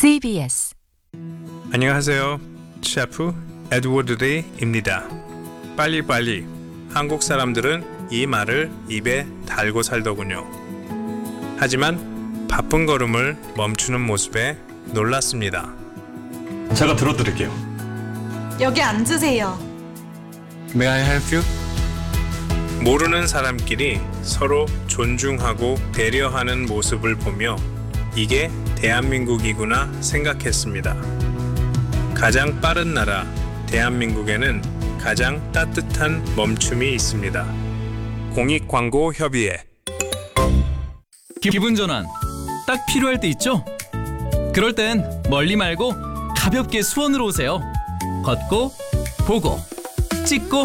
CBS 안녕하세요. 셰프 에드워드 리입니다. 빨리빨리. 한국 사람들은 이 말을 입에 달고 살더군요. 하지만 바쁜 걸음을 멈추는 모습에 놀랐습니다. 제가 들어드릴게요. 여기 앉으세요. May I help you? 모르는 사람끼리 서로 존중하고 배려하는 모습을 보며 이게 대한민국이구나 생각했습니다. 가장 빠른 나라 대한민국에는 가장 따뜻한 멈춤이 있습니다. 공익광고협의회. 기분 전환 딱 필요할 때 있죠? 그럴 땐 멀리 말고 가볍게 수원으로 오세요. 걷고 보고 찍고